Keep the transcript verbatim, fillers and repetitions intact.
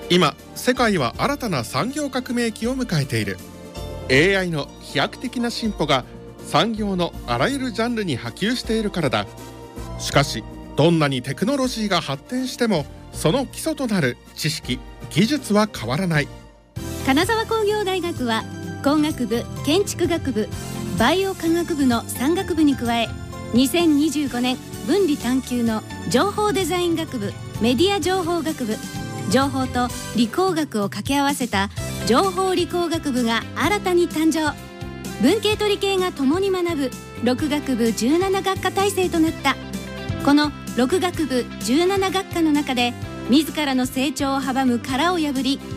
今世界は新たな産業革命期を迎えている。 エーアイ の飛躍的な進歩が産業のあらゆるジャンルに波及しているからだ。しかしどんなにテクノロジーが発展してもその基礎となる知識・技術は変わらない。 金沢工業大学は工学部、建築学部、バイオ科学部のさん学部に加え、にせんにじゅうごねん分離探究の情報デザイン学部、メディア情報学部、情報と理工学を掛け合わせた情報理工学部が新たに誕生。文系と理系が共に学ぶろく学部じゅうなな学科体制となった。このろく学部じゅうなな学科の中で自らの成長を阻む殻を破り